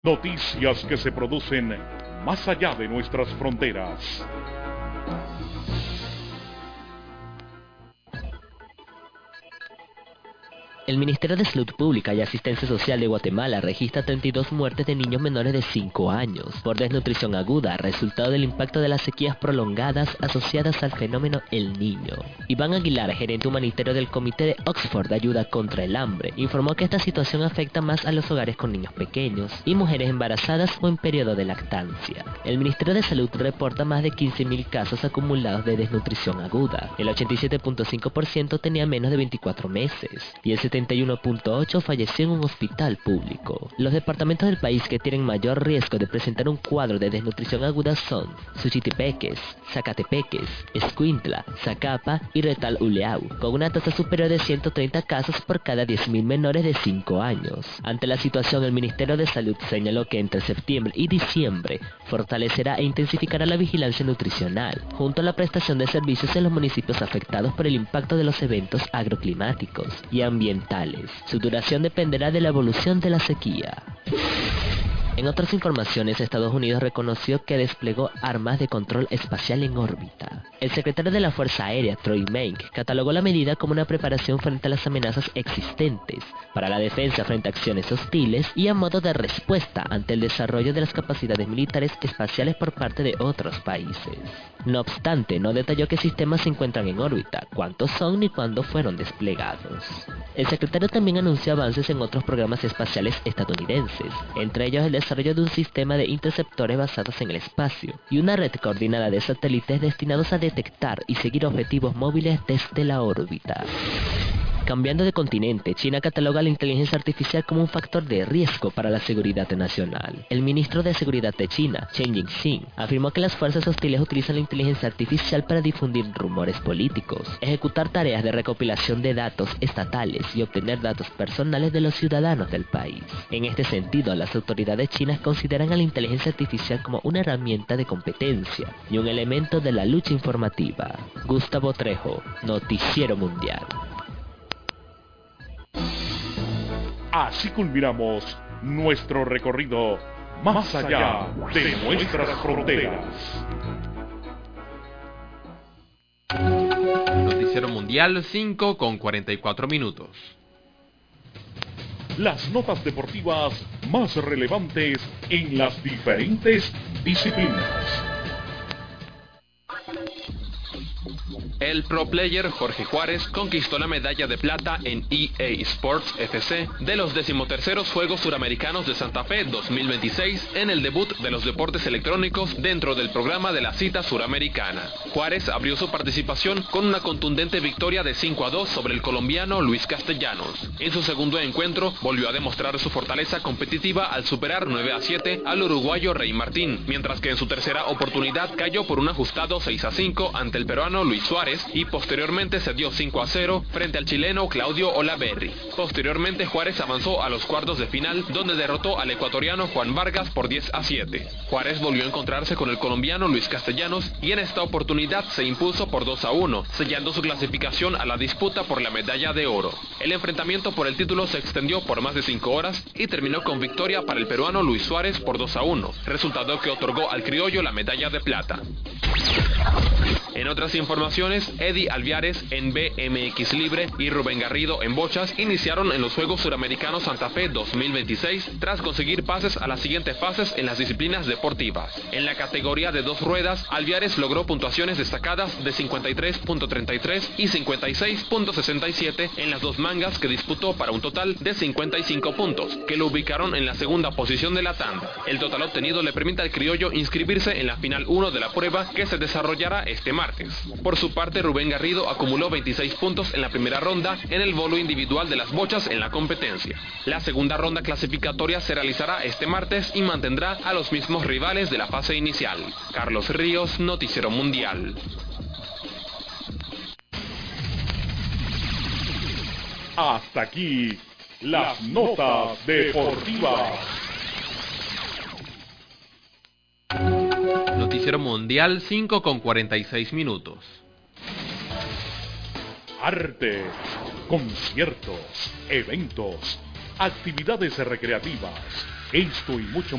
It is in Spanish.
Noticias que se producen más allá de nuestras fronteras. El Ministerio de Salud Pública y Asistencia Social de Guatemala registra 32 muertes de niños menores de 5 años por desnutrición aguda, resultado del impacto de las sequías prolongadas asociadas al fenómeno El Niño. Iván Aguilar, gerente humanitario del Comité de Oxford de Ayuda contra el Hambre, informó que esta situación afecta más a los hogares con niños pequeños y mujeres embarazadas o en periodo de lactancia. El Ministerio de Salud reporta más de 15.000 casos acumulados de desnutrición aguda. El 87.5% tenía menos de 24 meses y el 71.8% falleció en un hospital público. Los departamentos del país que tienen mayor riesgo de presentar un cuadro de desnutrición aguda son Suchitepeques, Zacatepeques, Escuintla, Zacapa y Retal Uleau, con una tasa superior de 130 casos por cada 10.000 menores de 5 años. Ante la situación, el Ministerio de Salud señaló que entre septiembre y diciembre fortalecerá e intensificará la vigilancia nutricional, junto a la prestación de servicios en los municipios afectados por el impacto de los eventos agroclimáticos y ambientales. Su duración dependerá de la evolución de la sequía. En otras informaciones, Estados Unidos reconoció que desplegó armas de control espacial en órbita. El secretario de la Fuerza Aérea, Troy Menck, catalogó la medida como una preparación frente a las amenazas existentes, para la defensa frente a acciones hostiles y a modo de respuesta ante el desarrollo de las capacidades militares espaciales por parte de otros países. No obstante, no detalló qué sistemas se encuentran en órbita, cuántos son ni cuándo fueron desplegados. El secretario también anunció avances en otros programas espaciales estadounidenses, entre ellos el desarrollo de un sistema de interceptores basados en el espacio y una red coordinada de satélites destinados a detectar y seguir objetivos móviles desde la órbita. Cambiando de continente, China cataloga la inteligencia artificial como un factor de riesgo para la seguridad nacional. El ministro de Seguridad de China, Chen Jingxin, afirmó que las fuerzas hostiles utilizan la inteligencia artificial para difundir rumores políticos, ejecutar tareas de recopilación de datos estatales y obtener datos personales de los ciudadanos del país. En este sentido, las autoridades chinas consideran a la inteligencia artificial como una herramienta de competencia y un elemento de la lucha informativa. Gustavo Trejo, Noticiero Mundial. Así culminamos nuestro recorrido más allá de nuestras fronteras. Noticiero Mundial 5:44. Las notas deportivas más relevantes en las diferentes disciplinas. El pro player Jorge Juárez conquistó la medalla de plata en EA Sports FC de los 13º Juegos Suramericanos de Santa Fe 2026 en el debut de los deportes electrónicos dentro del programa de la cita suramericana. Juárez abrió su participación con una contundente victoria de 5-2 sobre el colombiano Luis Castellanos. En su segundo encuentro volvió a demostrar su fortaleza competitiva al superar 9-7 al uruguayo Rey Martín, mientras que en su tercera oportunidad cayó por un ajustado 6-5 ante el peruano Luis Suárez y posteriormente se dio 5-0 frente al chileno Claudio Olaverri. Posteriormente Juárez avanzó a los cuartos de final, donde derrotó al ecuatoriano Juan Vargas por 10-7. Juárez volvió a encontrarse con el colombiano Luis Castellanos y en esta oportunidad se impuso por 2-1, sellando su clasificación a la disputa por la medalla de oro. El enfrentamiento por el título se extendió por más de 5 horas y terminó con victoria para el peruano Luis Suárez por 2-1, resultado que otorgó al criollo la medalla de plata. En otras informaciones, Eddie Alviares en BMX Libre y Rubén Garrido en Bochas iniciaron en los Juegos Suramericanos Santa Fe 2026 tras conseguir pases a las siguientes fases en las disciplinas deportivas. En la categoría de 2 ruedas, Alviares logró puntuaciones destacadas de 53.33 y 56.67 en las 2 mangas que disputó para un total de 55 puntos, que lo ubicaron en la segunda posición de la tanda. El total obtenido le permite al criollo inscribirse en la final 1 de la prueba que se desarrollará este martes. Por su parte, Rubén Garrido acumuló 26 puntos en la primera ronda en el bolo individual de las bochas en la competencia. La segunda ronda clasificatoria se realizará este martes y mantendrá a los mismos rivales de la fase inicial. Carlos Ríos, Noticiero Mundial. Hasta aquí las notas deportivas. Noticiero Mundial 5:46. Arte, conciertos, eventos, actividades recreativas, esto y mucho